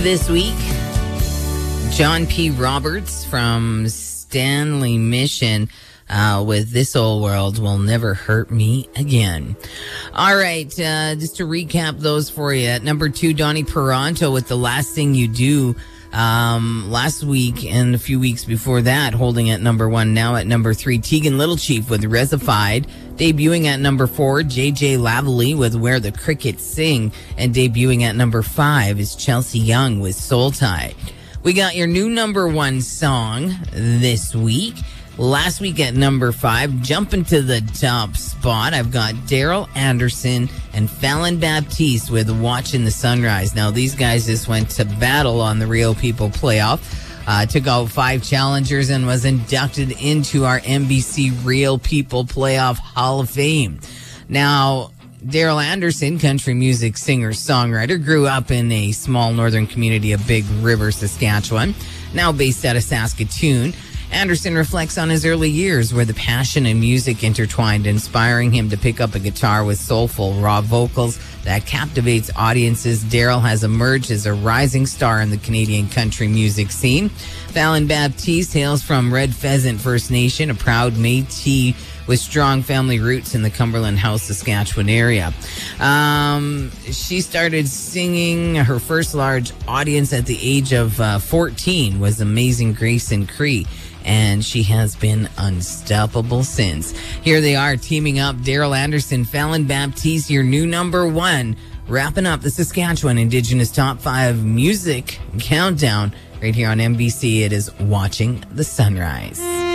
This week, John P. Roberts from Stanley Mission with This Old World Will Never Hurt Me Again. All right, just to recap those for you. At number 2, Donnie Peranto with The Last Thing You Do. Last week and a few weeks before that, holding at number 1. Now at number 3, Tegan Little Chief with Resified. Debuting at number 4, JJ Lavely with Where the Crickets Sing. And debuting at number 5 is Chelsea Young with Soul Tie. We got your new number 1 song this week. Last week at number 5, jumping to the top spot, I've got Daryl Anderson and Fallon Baptiste with Watching the Sunrise. Now, these guys just went to battle on the Real People playoff. Took out 5 challengers and was inducted into our NBC Real People Playoff Hall of Fame. Now, Daryl Anderson, country music singer-songwriter, grew up in a small northern community of Big River, Saskatchewan, now based out of Saskatoon. Anderson reflects on his early years where the passion and music intertwined, inspiring him to pick up a guitar with soulful, raw vocals that captivates audiences. Daryl has emerged as a rising star in the Canadian country music scene. Fallon Baptiste hails from Red Pheasant First Nation, a proud Métis with strong family roots in the Cumberland House, Saskatchewan area. She started singing her first large audience at the age of 14 was Amazing Grace and Cree. And she has been unstoppable since. Here they are teaming up, Daryl Anderson, Fallon Baptiste, your new number 1, wrapping up the Saskatchewan Indigenous Top 5 Music Countdown right here on NBC. It is Watching the Sunrise.